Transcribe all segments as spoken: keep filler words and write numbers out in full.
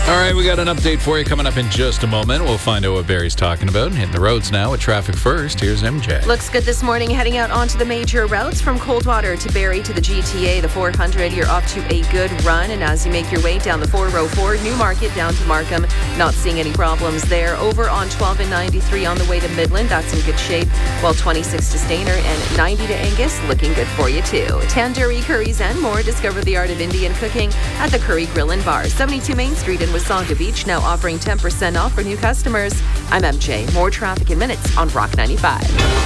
All right, we got an update for you coming up in just a moment. We'll find out what Barry's talking about. Hitting the roads now with traffic first. Here's M J. Looks good this morning, heading out onto the major routes from Coldwater to Barrie to the G T A, the four hundred. You're off to a good run, and as you make your way down the four oh four, Newmarket down to Markham, not seeing any problems there. Over on twelve and ninety-three on the way to Midland, that's in good shape, while twenty-six to Stayner and ninety to Angus, looking good for you too. Tandoori curries and more. Discover the art of Indian cooking at the Curry Grill and Bar, seventy-two Main Street in Wasaga Beach, now offering ten percent off for new customers. I'm M J. More traffic in minutes on Rock ninety-five.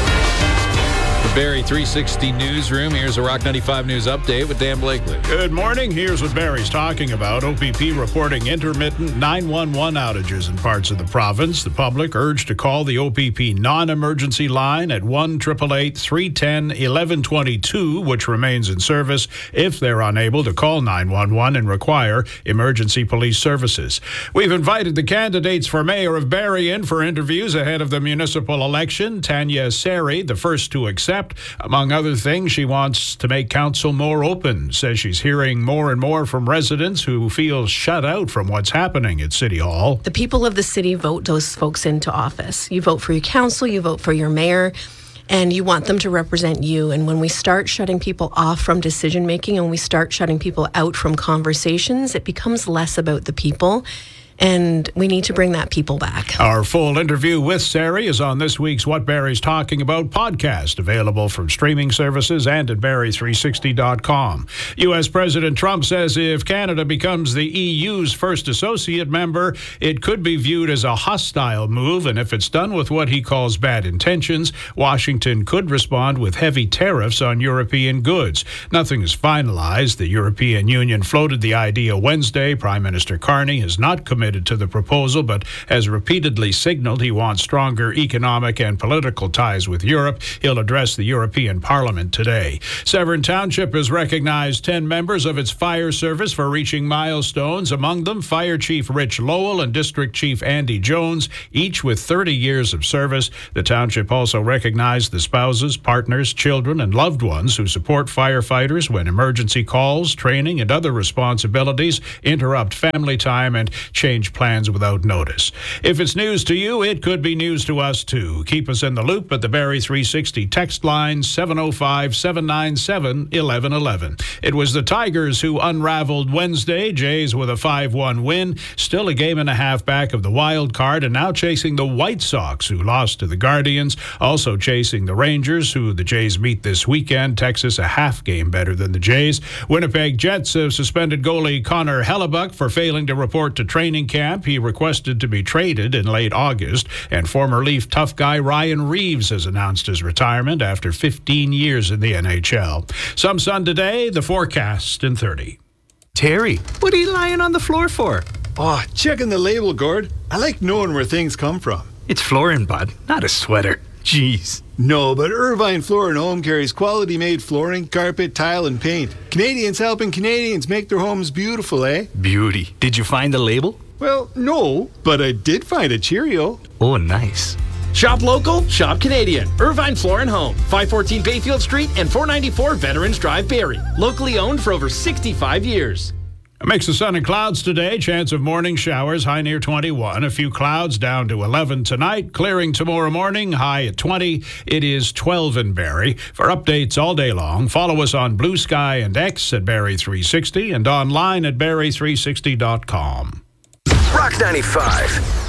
The Barrie three sixty Newsroom. Here's a Rock ninety-five News update with Dan Blakely. Good morning. Here's what Barry's talking about. O P P reporting intermittent nine one one outages in parts of the province. The public urged to call the O P P non-emergency line at one eight eight eight, three one zero, one one two two, which remains in service if they're unable to call nine one one and require emergency police services. We've invited the candidates for mayor of Barrie in for interviews ahead of the municipal election. Tanya Seri, the first to accept. Among other things, she wants to make council more open, says she's hearing more and more from residents who feel shut out from what's happening at City Hall. The people of the city vote those folks into office. You vote for your council, you vote for your mayor, and you want them to represent you. And when we start shutting people off from decision making and we start shutting people out from conversations, it becomes less about the people. And we need to bring that people back. Our full interview with Sari is on this week's What Barry's Talking About podcast, available from streaming services and at barrie three sixty dot com. U S President Trump says if Canada becomes the E U's first associate member, it could be viewed as a hostile move, and if it's done with what he calls bad intentions, Washington could respond with heavy tariffs on European goods. Nothing is finalized. The European Union floated the idea Wednesday. Prime Minister Carney has not committed to the proposal, but has repeatedly signaled he wants stronger economic and political ties with Europe. He'll address the European Parliament today. Severn Township has recognized ten members of its fire service for reaching milestones, among them Fire Chief Rich Lowell and District Chief Andy Jones, each with thirty years of service. The township also recognized the spouses, partners, children, and loved ones who support firefighters when emergency calls, training, and other responsibilities interrupt family time and change plans without notice. If it's news to you, it could be news to us too. Keep us in the loop at the Barrie three sixty text line seven oh five, seven nine seven, one one one one. It was the Tigers who unraveled Wednesday. Jays with a five one win, still a game and a half back of the wild card, and now chasing the White Sox, who lost to the Guardians, also chasing the Rangers, who the Jays meet this weekend. Texas a half game better than the Jays. Winnipeg Jets have suspended goalie Connor Hellebuck for failing to report to training camp. He requested to be traded in late August, and former Leaf tough guy Ryan Reeves has announced his retirement after fifteen years in the N H L. Some sun today, the forecast in thirty. Terry, what are you lying on the floor for? Oh, checking the label, Gord. I like knowing where things come from. It's flooring, bud, not a sweater. Jeez. No, but Irvine Floor and Home carries quality-made flooring, carpet, tile, and paint. Canadians helping Canadians make their homes beautiful, eh? Beauty. Did you find the label? Well, no, but I did find a Cheerio. Oh, nice. Shop local, shop Canadian. Irvine Floor and Home, five fourteen Bayfield Street and four ninety-four Veterans Drive, Barrie. Locally owned for over sixty-five years. A mix of sun and clouds today. Chance of morning showers, high near twenty-one. A few clouds down to eleven tonight. Clearing tomorrow morning, high at twenty. It is twelve in Barrie. For updates all day long, follow us on Blue Sky and X at Barrie three sixty and online at barrie three sixty dot com. Rock ninety-five.